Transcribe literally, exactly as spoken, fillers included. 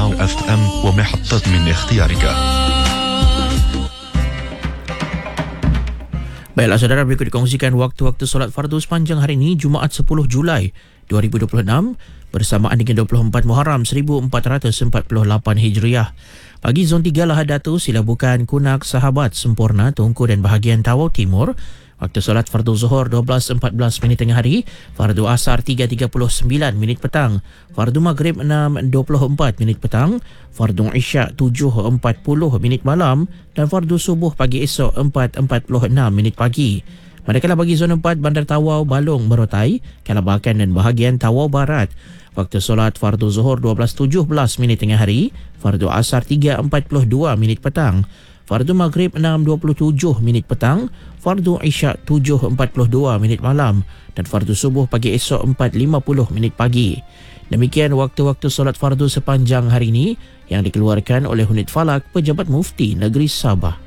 ناو اف ام ومحطة من اختيارك. Baiklah saudara, berikut dikongsikan waktu-waktu solat fardu sepanjang hari ini Jumaat sepuluh Julai dua ribu dua puluh enam bersamaan dengan dua puluh empat Muharram seribu empat ratus empat puluh lapan Hijriah. Bagi zon tiga Lahad Datu, Silabukan, Kunak, Sahabat, Sempurna, Tungku dan bahagian Tawau Timur, waktu solat fardu Zuhur dua belas empat belas minit tengah hari, fardu Asar tiga tiga puluh sembilan minit petang, fardu Maghrib enam dua puluh empat minit petang, fardu Isyak tujuh empat puluh minit malam dan fardu Subuh pagi esok empat empat puluh enam minit pagi. Manakala bagi zon empat Bandar Tawau, Balong, Merotai, Kalabakan dan bahagian Tawau Barat, waktu solat fardu Zuhur dua belas tujuh belas minit tengah hari, fardu Asar tiga empat puluh dua minit petang, fardu Maghrib enam dua puluh tujuh minit petang, fardu Isyak tujuh empat puluh dua minit malam dan fardu Subuh pagi esok empat lima puluh minit pagi. Demikian waktu-waktu solat fardu sepanjang hari ini yang dikeluarkan oleh Unit Falak Pejabat Mufti Negeri Sabah.